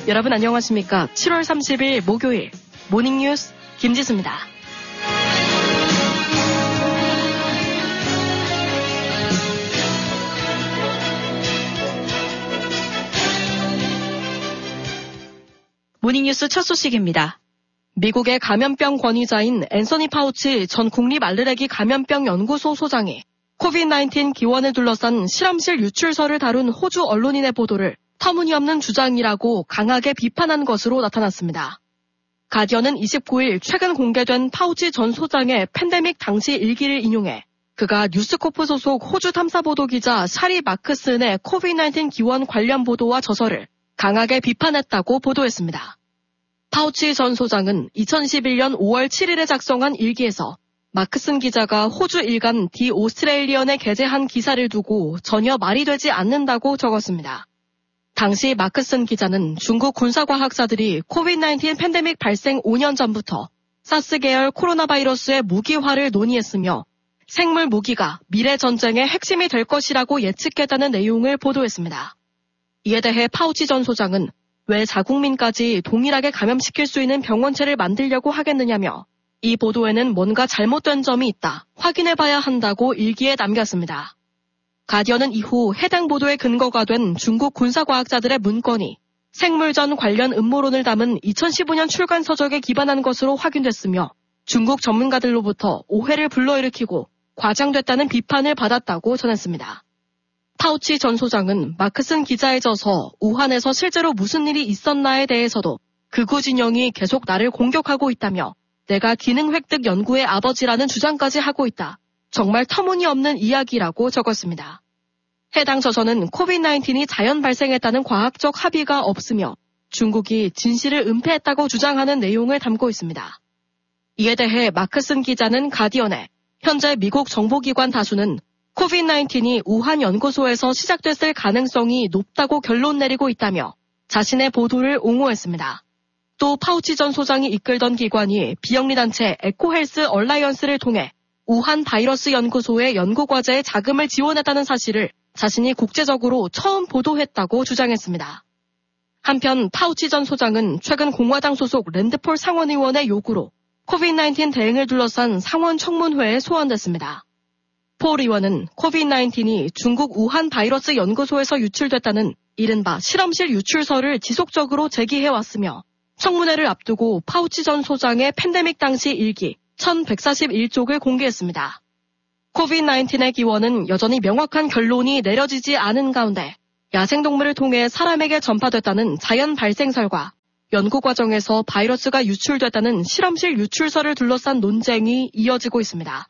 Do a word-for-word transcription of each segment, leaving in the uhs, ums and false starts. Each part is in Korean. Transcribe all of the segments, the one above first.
여러분 안녕하십니까? 칠월 삼십일 목요일 모닝뉴스 김지수입니다. 모닝뉴스 첫 소식입니다. 미국의 감염병 권위자인 앤서니 파우치 전 국립 알레르기 감염병 연구소 소장이 코비드 나인틴 기원을 둘러싼 실험실 유출설을 다룬 호주 언론인의 보도를 터무니없는 주장이라고 강하게 비판한 것으로 나타났습니다. 가디언은 이십구일 최근 공개된 파우치 전 소장의 팬데믹 당시 일기를 인용해 그가 뉴스코프 소속 호주 탐사보도 기자 샤리 마크슨의 코비드 나인틴 기원 관련 보도와 저서를 강하게 비판했다고 보도했습니다. 파우치 전 소장은 이천십일년 오월 칠일에 작성한 일기에서 마크슨 기자가 호주 일간 디 오스트레일리언에 게재한 기사를 두고 전혀 말이 되지 않는다고 적었습니다. 당시 마크슨 기자는 중국 군사과학자들이 코비드 나인틴 팬데믹 발생 오 년 전부터 사스 계열 코로나 바이러스의 무기화를 논의했으며 생물 무기가 미래 전쟁의 핵심이 될 것이라고 예측했다는 내용을 보도했습니다. 이에 대해 파우치 전 소장은 왜 자국민까지 동일하게 감염시킬 수 있는 병원체를 만들려고 하겠느냐며 이 보도에는 뭔가 잘못된 점이 있다, 확인해봐야 한다고 일기에 남겼습니다. 가디언은 이후 해당 보도의 근거가 된 중국 군사과학자들의 문건이 생물전 관련 음모론을 담은 이천십오년 출간 서적에 기반한 것으로 확인됐으며 중국 전문가들로부터 오해를 불러일으키고 과장됐다는 비판을 받았다고 전했습니다. 파우치 전 소장은 마크슨 기자의 저서 우한에서 실제로 무슨 일이 있었나에 대해서도 극우 진영이 계속 나를 공격하고 있다며 내가 기능 획득 연구의 아버지라는 주장까지 하고 있다. 정말 터무니없는 이야기라고 적었습니다. 해당 저서는 코비드 나인틴이 자연 발생했다는 과학적 합의가 없으며 중국이 진실을 은폐했다고 주장하는 내용을 담고 있습니다. 이에 대해 마크슨 기자는 가디언에 현재 미국 정보기관 다수는 코비드 나인틴이 우한 연구소에서 시작됐을 가능성이 높다고 결론 내리고 있다며 자신의 보도를 옹호했습니다. 또 파우치 전 소장이 이끌던 기관이 비영리단체 에코헬스 얼라이언스를 통해 우한 바이러스 연구소의 연구과제에 자금을 지원했다는 사실을 자신이 국제적으로 처음 보도했다고 주장했습니다. 한편 파우치 전 소장은 최근 공화당 소속 랜드폴 상원의원의 요구로 코비드 나인틴 대응을 둘러싼 상원 청문회에 소환됐습니다. 폴 의원은 코비드 나인틴이 중국 우한 바이러스 연구소에서 유출됐다는 이른바 실험실 유출설을 지속적으로 제기해왔으며 청문회를 앞두고 파우치 전 소장의 팬데믹 당시 일기 천백사십일쪽을 공개했습니다. 코비드 나인틴의 기원은 여전히 명확한 결론이 내려지지 않은 가운데 야생동물을 통해 사람에게 전파됐다는 자연 발생설과 연구 과정에서 바이러스가 유출됐다는 실험실 유출설을 둘러싼 논쟁이 이어지고 있습니다.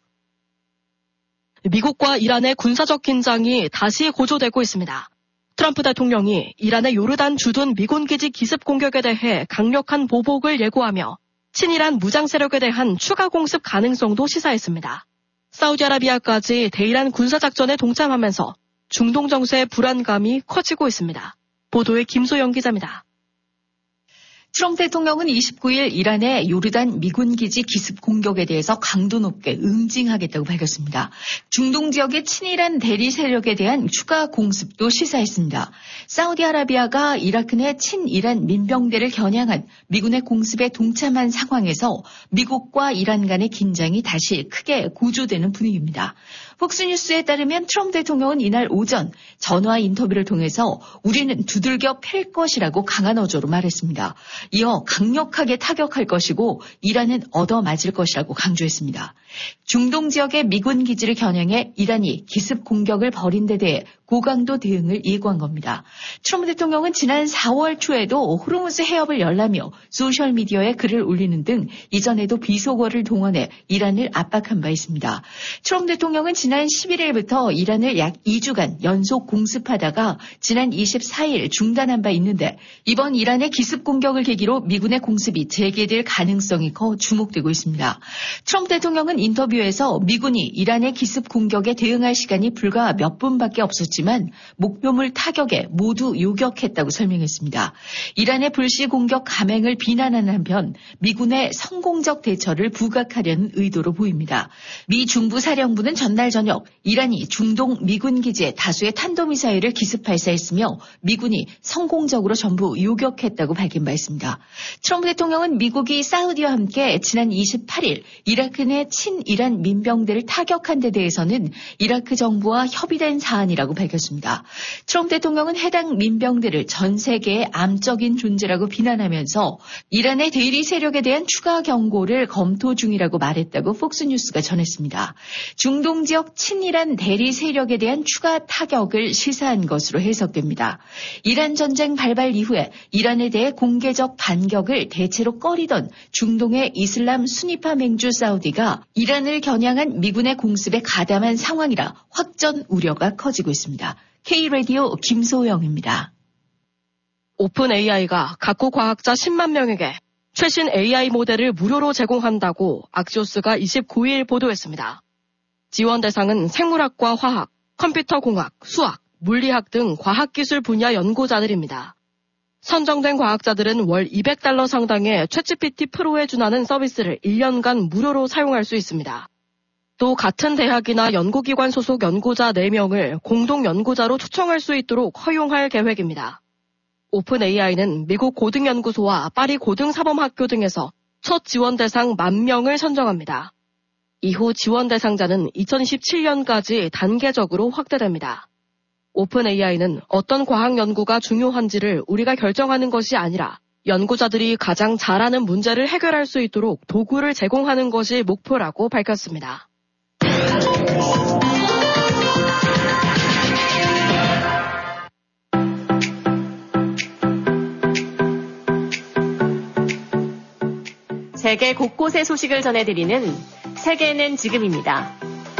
미국과 이란의 군사적 긴장이 다시 고조되고 있습니다. 트럼프 대통령이 이란의 요르단 주둔 미군 기지 기습 공격에 대해 강력한 보복을 예고하며 친이란 무장 세력에 대한 추가 공습 가능성도 시사했습니다. 사우디아라비아까지 대이란 군사작전에 동참하면서 중동 정세의 불안감이 커지고 있습니다. 보도에 김소영 기자입니다. 트럼프 대통령은 이십구일 이란의 요르단 미군 기지 기습 공격에 대해서 강도 높게 응징하겠다고 밝혔습니다. 중동 지역의 친이란 대리 세력에 대한 추가 공습도 시사했습니다. 사우디아라비아가 이라크 내 친이란 민병대를 겨냥한 미군의 공습에 동참한 상황에서 미국과 이란 간의 긴장이 다시 크게 고조되는 분위기입니다. 폭스뉴스에 따르면 트럼프 대통령은 이날 오전 전화 인터뷰를 통해서 우리는 두들겨 팰 것이라고 강한 어조로 말했습니다. 이어 강력하게 타격할 것이고 이란은 얻어맞을 것이라고 강조했습니다. 중동 지역의 미군 기지를 겨냥해 이란이 기습 공격을 벌인 데 대해 고강도 대응을 예고한 겁니다. 트럼프 대통령은 지난 사월 초에도 호르무즈 해협을 열라며 소셜미디어에 글을 올리는 등 이전에도 비속어를 동원해 이란을 압박한 바 있습니다. 트럼프 대통령은 지난 십일일부터 이란을 약 이 주간 연속 공습하다가 지난 이십사일 중단한 바 있는데 이번 이란의 기습 공격을 계기로 미군의 공습이 재개될 가능성이 커 주목되고 있습니다. 트럼프 대통령은 인터뷰에서 미군이 이란의 기습 공격에 대응할 시간이 불과 몇 분밖에 없었지만 했지만 목표물 타격에 모두 요격했다고 설명했습니다. 이란의 불시 공격 감행을 비난하는 한편 미군의 성공적 대처를 부각하려는 의도로 보입니다. 미 중부사령부는 전날 저녁 이란이 중동 미군 기지에 다수의 탄도미사일을 기습 발사했으며 미군이 성공적으로 전부 요격했다고 밝힌 바 있습니다. 트럼프 대통령은 미국이 사우디와 함께 지난 이십팔일 이라크 내 친이란 민병대를 타격한 데 대해서는 이라크 정부와 협의된 사안이라고 밝혔습니다. 트럼프 대통령은 해당 민병대를 전 세계의 암적인 존재라고 비난하면서 이란의 대리 세력에 대한 추가 경고를 검토 중이라고 말했다고 폭스뉴스가 전했습니다. 중동 지역 친이란 대리 세력에 대한 추가 타격을 시사한 것으로 해석됩니다. 이란 전쟁 발발 이후에 이란에 대해 공개적 반격을 대체로 꺼리던 중동의 이슬람 수니파 맹주 사우디가 이란을 겨냥한 미군의 공습에 가담한 상황이라 확전 우려가 커지고 있습니다. K-라디오 김소영입니다. 오픈 에이아이가 각국 과학자 십만 명에게 최신 에이아이 모델을 무료로 제공한다고 악시오스가 이십구일 보도했습니다. 지원 대상은 생물학과 화학, 컴퓨터공학, 수학, 물리학 등 과학기술 분야 연구자들입니다. 선정된 과학자들은 월 이백 달러 상당의 챗지피티 프로에 준하는 서비스를 일 년간 무료로 사용할 수 있습니다. 또 같은 대학이나 연구기관 소속 연구자 네 명을 공동 연구자로 초청할 수 있도록 허용할 계획입니다. 오픈 에이아이는 미국 고등연구소와 파리 고등사범학교 등에서 첫 지원 대상 만 명을 선정합니다. 이후 지원 대상자는 이천이십칠년까지 단계적으로 확대됩니다. 오픈 에이아이는 어떤 과학 연구가 중요한지를 우리가 결정하는 것이 아니라 연구자들이 가장 잘하는 문제를 해결할 수 있도록 도구를 제공하는 것이 목표라고 밝혔습니다. 세계 곳곳의 소식을 전해드리는 세계는 지금입니다.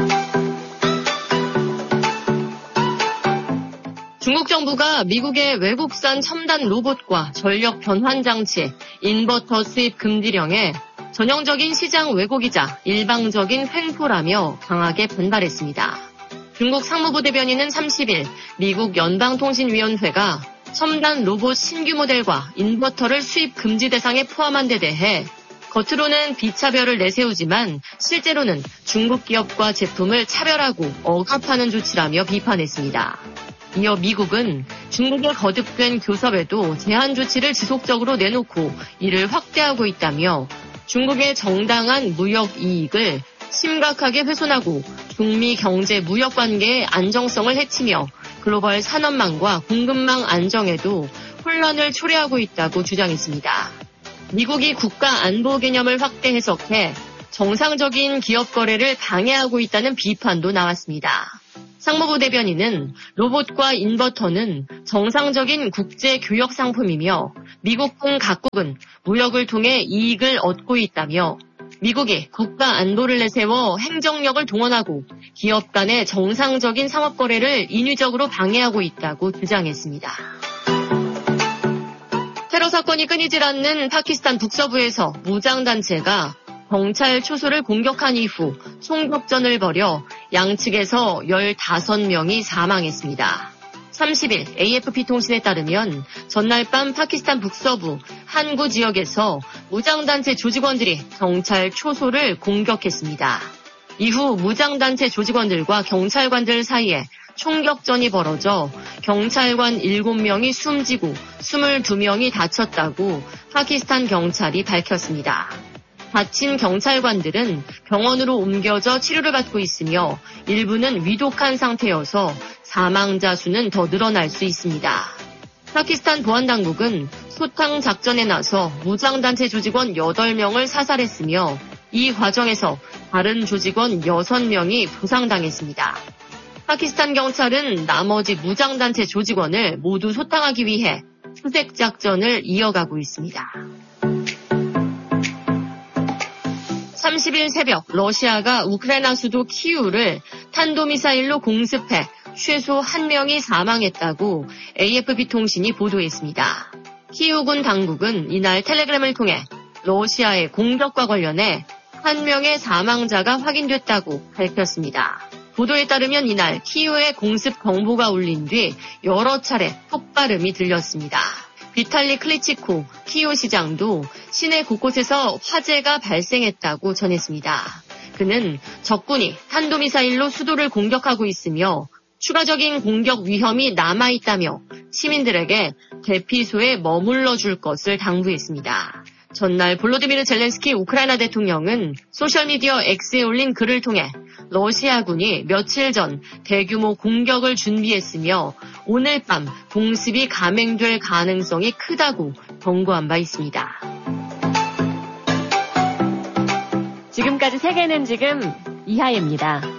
중국 정부가 미국의 외국산 첨단 로봇과 전력 변환 장치, 인버터 수입 금지령에 전형적인 시장 왜곡이자 일방적인 횡포라며 강하게 반발했습니다. 중국 상무부 대변인은 삼십일 미국 연방통신위원회가 첨단 로봇 신규 모델과 인버터를 수입 금지 대상에 포함한 데 대해 겉으로는 비차별을 내세우지만 실제로는 중국 기업과 제품을 차별하고 억압하는 조치라며 비판했습니다. 이어 미국은 중국에 거듭된 교섭에도 제한 조치를 지속적으로 내놓고 이를 확대하고 있다며 중국의 정당한 무역 이익을 심각하게 훼손하고 중미 경제 무역 관계의 안정성을 해치며 글로벌 산업망과 공급망 안정에도 혼란을 초래하고 있다고 주장했습니다. 미국이 국가 안보 개념을 확대 해석해 정상적인 기업 거래를 방해하고 있다는 비판도 나왔습니다. 상무부 대변인은 로봇과 인버터는 정상적인 국제 교역 상품이며 미국 등 각국은 무역을 통해 이익을 얻고 있다며 미국이 국가 안보를 내세워 행정력을 동원하고 기업 간의 정상적인 상업 거래를 인위적으로 방해하고 있다고 주장했습니다. 테러 사건이 끊이질 않는 파키스탄 북서부에서 무장단체가 경찰 초소를 공격한 이후 총격전을 벌여 양측에서 열다섯 명이 사망했습니다. 삼십일 에이에프피 통신에 따르면 전날 밤 파키스탄 북서부 한구 지역에서 무장단체 조직원들이 경찰 초소를 공격했습니다. 이후 무장단체 조직원들과 경찰관들 사이에 총격전이 벌어져 경찰관 일곱 명이 숨지고 이십이 명이 다쳤다고 파키스탄 경찰이 밝혔습니다. 다친 경찰관들은 병원으로 옮겨져 치료를 받고 있으며 일부는 위독한 상태여서 사망자 수는 더 늘어날 수 있습니다. 파키스탄 보안당국은 소탕 작전에 나서 무장단체 조직원 여덟 명을 사살했으며 이 과정에서 다른 조직원 여섯 명이 부상당했습니다. 파키스탄 경찰은 나머지 무장단체 조직원을 모두 소탕하기 위해 수색 작전을 이어가고 있습니다. 삼십일 새벽 러시아가 우크라이나 수도 키이우를 탄도미사일로 공습해 최소 한 명이 사망했다고 에이에프피 통신이 보도했습니다. 키이우군 당국은 이날 텔레그램을 통해 러시아의 공격과 관련해 한 명의 사망자가 확인됐다고 밝혔습니다. 보도에 따르면 이날 키이우에 공습 경보가 울린 뒤 여러 차례 폭발음이 들렸습니다. 비탈리 클리치코 키이우 시장도 시내 곳곳에서 화재가 발생했다고 전했습니다. 그는 적군이 탄도미사일로 수도를 공격하고 있으며 추가적인 공격 위험이 남아있다며 시민들에게 대피소에 머물러 줄 것을 당부했습니다. 전날 볼로디미르 젤렌스키 우크라이나 대통령은 소셜미디어 X에 올린 글을 통해 러시아군이 며칠 전 대규모 공격을 준비했으며 오늘 밤 공습이 감행될 가능성이 크다고 경고한 바 있습니다. 지금까지 세계는 지금 이하예입니다.